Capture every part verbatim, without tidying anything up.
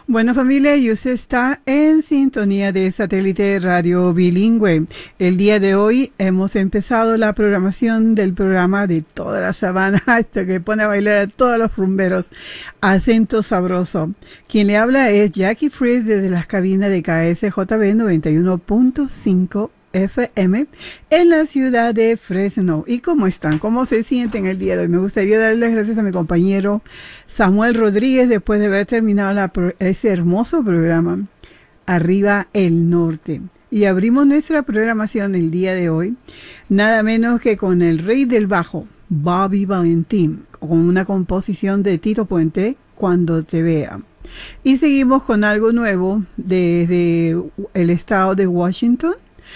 Bueno, familia, y usted está en sintonía de Satélite Radio Bilingüe. El día de hoy hemos empezado la programación del programa de toda la sabana, hasta que pone a bailar a todos los rumberos. Acento sabroso. Quien le habla es Jackie Fries desde las cabinas de K S J B noventa y uno punto cinco F M en la ciudad de Fresno. ¿Y cómo están? ¿Cómo se sienten el día de hoy? Me gustaría darles las gracias a mi compañero Samuel Rodríguez después de haber terminado la, ese hermoso programa Arriba el Norte. Y abrimos nuestra programación el día de hoy nada menos que con el rey del bajo, Bobby Valentín, con una composición de Tito Puente, Cuando te vea. Y seguimos con algo nuevo desde el estado de Washington,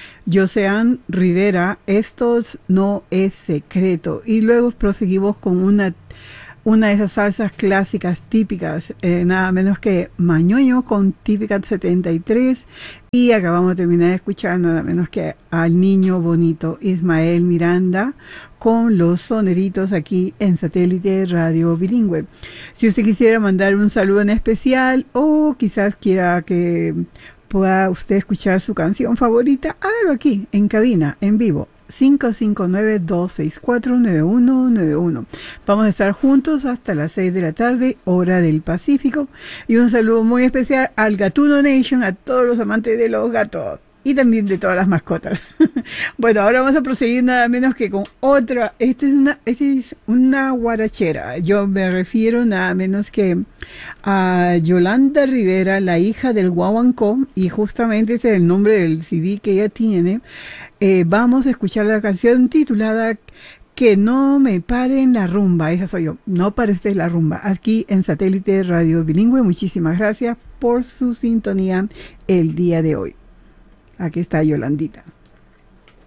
Josean Rivera, Esto no es secreto. Y luego proseguimos con una, una de esas salsas clásicas típicas, eh, nada menos que Mañoño con Típica setenta y tres. Y acabamos de terminar de escuchar nada menos que al niño bonito Ismael Miranda con Los Soneritos aquí en Satélite Radio Bilingüe. Si usted quisiera mandar un saludo en especial o quizás quiera que pueda usted escuchar su canción favorita, hágalo aquí, en cabina, en vivo, cinco cinco nueve, dos seis cuatro, nueve uno nueve uno. Vamos a estar juntos hasta las seis de la tarde, hora del Pacífico. Y un saludo muy especial al Gatuno Nation, a todos los amantes de los gatos y también de todas las mascotas. Bueno, ahora vamos a proseguir nada menos que con otra. Esta es una, esta es una guarachera. Yo me refiero nada menos que a Yolanda Rivera, la hija del guaguancó, y justamente ese es el nombre del C D que ella tiene. Eh, vamos a escuchar la canción titulada Que no me paren la rumba. Esa soy yo, no pares la rumba, aquí en Satélite Radio Bilingüe. Muchísimas gracias por su sintonía el día de hoy. Aquí está Yolandita.